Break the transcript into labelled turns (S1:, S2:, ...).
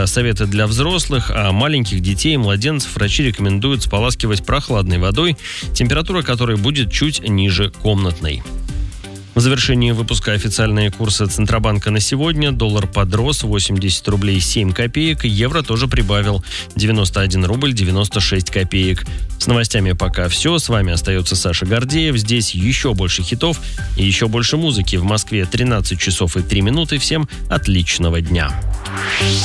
S1: советы для взрослых, а маленьких детей и младенцев врачи рекомендуют споласкивать прохладной водой, температура которой будет чуть ниже комнатной. В завершении выпуска официальные курсы Центробанка на сегодня. Доллар подрос 80 рублей 7 копеек, евро тоже прибавил 91 рубль 96 копеек. С новостями пока все. С вами остается Саша Гордеев. Здесь еще больше хитов и еще больше музыки. В Москве 13 часов и 3 минуты. Всем отличного дня.